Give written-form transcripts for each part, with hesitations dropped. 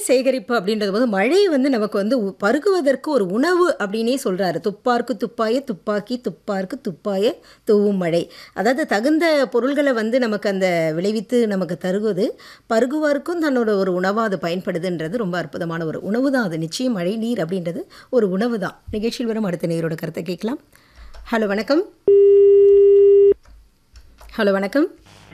மழைநீர் சேகரிப்பு அப்படின்றது போது மழை வந்து நமக்கு வந்து பருகுவதற்கு ஒரு உணவு அப்படின்னே சொல்றாரு. துப்பார்க்கு துப்பாய துப்பாக்கி துப்பார்க்கு துப்பாய தூவும் மழை. அதாவது தகுந்த பொருள்களை வந்து நமக்கு அந்த விளைவித்து நமக்கு தருவது பருகுவார்க்கும் தன்னோட ஒரு உணவாக அது பயன்படுதுன்றது ரொம்ப அற்புதமான ஒரு உணவு தான் அது. நிச்சயம் மழை நீர் அப்படின்றது ஒரு உணவு தான். நிகழ்ச்சியில் வரும் அடுத்த நேயரோட கருத்தை கேட்கலாம். ஹலோ வணக்கம். ஹலோ வணக்கம்.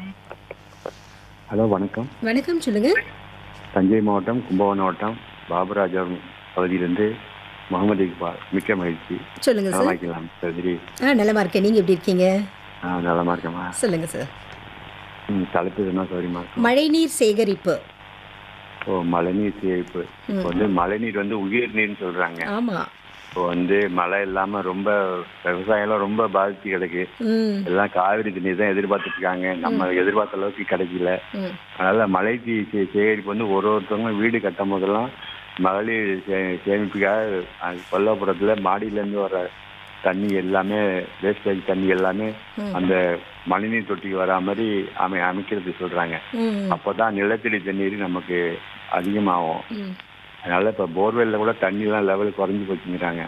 ஹலோ வணக்கம். வணக்கம் சொல்லுங்க. தஞ்சை மாவட்டம் கும்பகோணம் மாவட்டம் பாபுராஜபுரம் பகுதியிலிருந்து முகமது இக்பால். மிக்க மகிழ்ச்சி. சொல்லுங்க சார். நலமாக்கலாம் சரி. நலமா இருக்கேன். நீங்க எப்படி இருக்கீங்க? நலமா இருக்கேம்மா. சொல்லுங்க சார். தலைப்பு என்ன சௌரியமா இருக்கும்? மழைநீர் சேகரிப்பு. மழைநீர் சேகரிப்பு. இப்போ வந்து மழைநீர் வந்து உயிர் நீர்னு சொல்றாங்க. ஆமா. இப்போ வந்து மழை இல்லாம ரொம்ப விவசாயம் ரொம்ப பாதிச்சு கிடக்கு. எல்லாம் காவிரி தண்ணீர் தான் எதிர்பார்த்துட்டு இருக்காங்க. நம்ம எதிர்பார்த்த அளவுக்கு கிடைக்கல. அதனால மழை சேகரிப்பு வந்து ஒருத்தவங்க வீடு கட்டும் போதெல்லாம் மகளிர் சேமிப்புக்காக கொல்லப்புறத்துல மாடியிலேருந்து வர தண்ணி எல்லாமே வேஸ்டேஜ் தண்ணி எல்லாமே அந்த மழைநீர் தொட்டிக்கு வரா மாதிரி அமைக்கிறது சொல்றாங்க. அப்போதான் நிலத்தடி தண்ணீர் நமக்கு அதிகமாகும். அதனால இப்போ போர்வெல்ல கூட தண்ணிலாம் லெவல் குறைஞ்சி போச்சுங்கிறாங்க.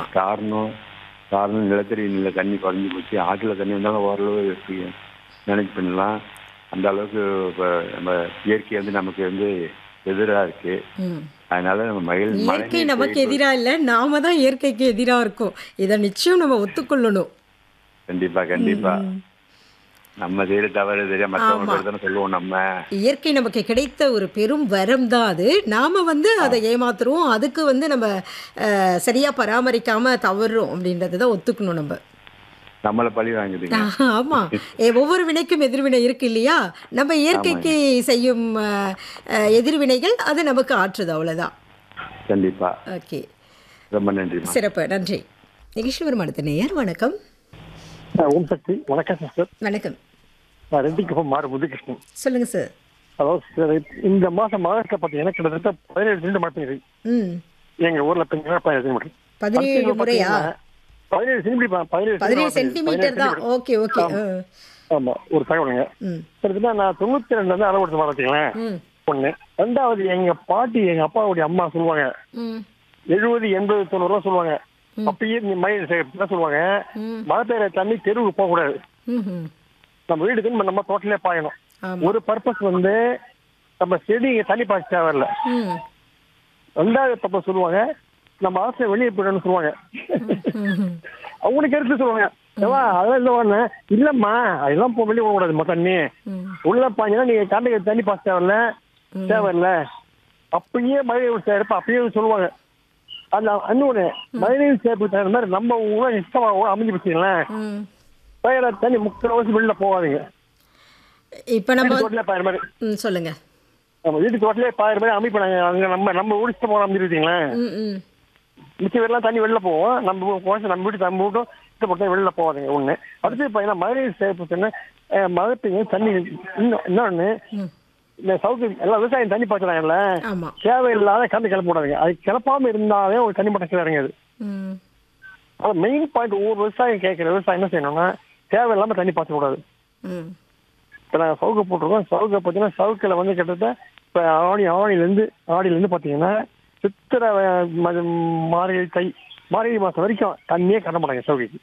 காரணம் நிலத்தடி நீர்ல தண்ணி குறைஞ்சி போச்சு. ஆற்றுல தண்ணி வந்தாலும் ஓரளவு மேனேஜ் பண்ணலாம். அந்த அளவுக்கு இப்போ நம்ம இயற்கை வந்து நமக்கு வந்து எதிராக இருக்கு. அதனால நம்ம இயற்கை நமக்கு எதிராக இல்லை, நாம தான் இயற்கைக்கு எதிராக இருக்கோம். இதை நிச்சயம் நம்ம ஒத்துக்கொள்ளணும். கண்டிப்பா கண்டிப்பா. நம்ம செய்யற தவறு தெரியாம மற்றவங்க சொல்லுவோம். நம்ம இயற்கை நமக்கு கிடைத்த ஒரு பெரும் வரம் தான் அது. நாம வந்து அதை ஏமாத்துறோம். அதுக்கு வந்து நம்ம சரியா பராமரிக்காம தவறுறோம் அப்படின்றத தான் ஒத்துக்கணும். நம்மளை பழி வாங்குதுங்க. ஆமா. ஒவ்வொரு வினைக்கும் எதிர்வினை இருக்கு இல்லையா? நம்ம இயற்கைக்கு செய்யும் எதிர்வினைகள் அது நமக்கு ஆற்றுது. அவ்வளவுதான். கண்டிப்பா. ஓகே, ரொம்ப நன்றி. சிறப்பு, நன்றி. நிகழ்ச்சி வரும் அடுத்த நேயர். வணக்கம். ஓம் சக்தி. வணக்கம் சிஸ்டர். வணக்கம். ரெட்டிக்கு மாறு முதுகிருஷ்ணன். சொல்லுங்க சார். அதாவது இந்த மாசம் மகாராஷ்டிரா பார்த்தீங்கன்னா கிட்டத்தட்ட 17 சென்ட் மழை பெய்யுது. எங்க ஊர்ல 17 முறையா? 17 சென்டிமீட்டர் தான். Okay okay. ஆமா, ஒரு தகவலுங்க. கிட்டத்தட்ட நான் 92 வந்து அளவு எடுத்து பார்த்தீங்களேன். ஒண்ணு. ரெண்டாவது, எங்க பாட்டி எங்க அப்பாவுடைய அம்மா சொல்லுவாங்க 70, 80, 90 சொல்லுவாங்க. அப்பயே மழை சொல்லுவாங்க. மழை பெய்யற தண்ணி தெருவுக்கு போக கூடாது. நம்ம வீட்டுக்கு நம்ம தோட்டத்திலே பாயணும். ஒரு பர்பஸ் வந்து நம்ம செடி தண்ணி பாய்ச்ச தேவையில்ல. ரெண்டாவது பர்பஸ் சொல்லுவாங்க நம்ம ஆசை வெளியே போயிடணும்னு சொல்லுவாங்க. அவங்களுக்கு எடுத்து சொல்லுவாங்க அதெல்லாம் இல்லை இல்லம்மா, அதெல்லாம் வெளியே போக கூடாது. தண்ணி உள்ள பாய்ஞ்சா நீங்க கண்ணுக்கு தண்ணி பாய்ச்ச தேவையில்ல. அப்பயே மழை இருப்ப அப்பயே சொல்லுவாங்க. அது இன்னொன்னு மழைநீர் சேமிப்பு தகுந்த மாதிரி நம்ம ஊரை இஷ்டமாக அமைஞ்சு வச்சுங்களேன். பயிர தண்ணி 30 வருஷம் வெளில போகாதீங்க. இப்ப நம்ம தோட்டத்திலே பாயிற மாதிரி சொல்லுங்க. நம்ம வீட்டு தோட்டத்திலே பாயிற மாதிரி அமைப்பாங்க. அங்க நம்ம ஊர் இஷ்டம் போக அமைஞ்சிருக்கீங்களேன். மிச்சம் வெள்ளம் தண்ணி வெளில போவோம். நம்ம வீட்டு இஷ்டப்பட்ட வெளில போகாதீங்க. ஒண்ணு. அடுத்து பார்த்தீங்கன்னா மழைநீர் சேமிப்பு மழை பெய்யும் தண்ணி. இன்னொன்னு, இந்த சவுக்கு எல்லா விவசாயம் தண்ணி பாய்ச்சுறாங்கல்ல, தேவையில்லாத கலந்து கிளப்ப கூடாதுங்க. அது கிளப்பாம இருந்தாலே ஒரு தண்ணி மட்டம் இறங்குது. அது மெயின் பாயிண்ட். ஒவ்வொரு விவசாயம் கேட்கிற விவசாயம் என்ன செய்யணும்னா தேவையில்லாம தண்ணி பாய்ச்ச கூடாது. இப்ப நாங்கள் சவுக்க போட்டிருக்கோம். சவுக்க பார்த்தீங்கன்னா சவுக்கில் வந்து கிட்டத்தட்ட இப்போ ஆடியிலேருந்து பார்த்தீங்கன்னா சித்திரை மார்கழி மாசம் வரைக்கும் தண்ணியே கட்ட மாட்டாங்க சவுகைக்கு.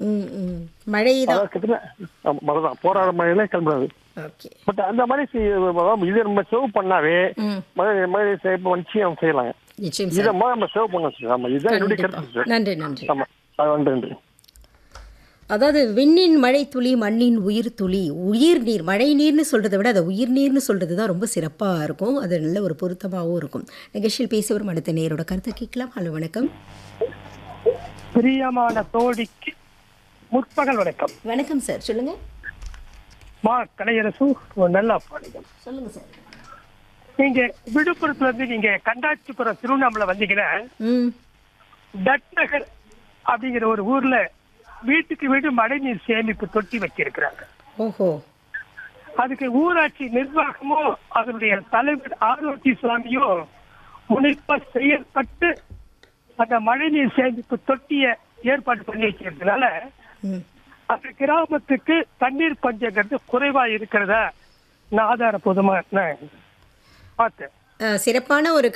மழைதான் போராட மழையில கிளம்புறாது. பட் அந்த மாதிரி இதை நம்ம சேவ் பண்ணாவே மழை சேவ் நிச்சயம் செய்யலாங்க. இதை நம்ம சேவ் பண்ண இதுதான் என்னுடைய கருத்து. நன்றி நன்றி. ஆமா, நன்றி. அதாவது விண்ணின் மழை துளி மண்ணின் உயிர் துளி. உயிர் நீர், மழை நீர்னு சொல்றதை விட அதை உயிர் நீர்னு சொல்றது தான் ரொம்ப சிறப்பாக இருக்கும். அது நல்ல ஒரு பொருத்தமாகவும் இருக்கும். நிகழ்ச்சியில் பேசி வரும் அடுத்த நேயரோட கருத்தை கேட்கலாம். ஹலோ வணக்கம். பிரியமான தோழிக்கு முற்பகல் வணக்கம். வணக்கம் சார், சொல்லுங்க. கலையரசு நல்லா பாடுங்க. சொல்லுங்க சார். நீங்க விழுப்புரத்துல இருந்து நீங்க கண்டாச்சிபுரம் திருவண்ணாமலை வந்தீங்கன்னா தட் நகர் அப்படிங்கிற ஒரு ஊர்ல வீட்டுக்கு வீடு மழைநீர் சேமிப்பு தொட்டி வச்சிருக்கிறாங்க. ஓஹோ. அதுக்கு ஊராட்சி நிர்வாகமும் அதனுடைய தலைவர் ஆரோக்கிய சுவாமியும் முனைப்பா செயல்பட்டு அந்த மழைநீர் சேமிப்பு தொட்டிய ஏற்பாடு பண்ணி வச்சிருக்கிறதுனால அந்த கிராமத்துக்கு தண்ணீர் பஞ்சங்கிறது குறைவா இருக்கிறதா நான் ஆதாரபூர்வமா பார்த்தேன். சிறப்பான ஒரு